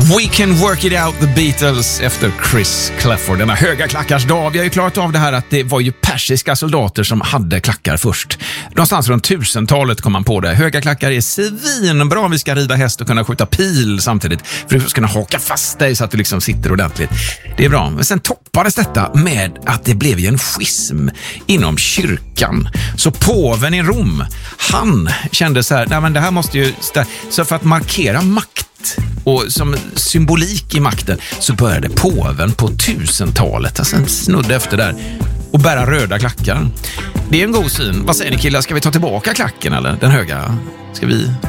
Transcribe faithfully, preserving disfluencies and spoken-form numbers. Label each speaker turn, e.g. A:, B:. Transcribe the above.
A: We can work it out, the Beatles efter Chris Clafford. Denna höga klackars dag. Vi har ju klarat av det här att det var ju persiska soldater som hade klackar först. Någonstans runt tusentalet kom man på det. Höga klackar är svinbra. Vi ska rida häst och kunna skjuta pil samtidigt. För du ska kunna haka fast dig så att du liksom sitter ordentligt. Det är bra. Men sen toppades detta med att det blev en schism inom kyrkan. Så påven i Rom, han kände så här, nej men det här måste ju... Så för att markera makt och som symbolik i makten så började påven på tusentalet, alltså en snudd efter där, och bära röda klackar. Det är en god syn. Vad säger ni killar, ska vi ta tillbaka klacken eller den höga? Ska vi...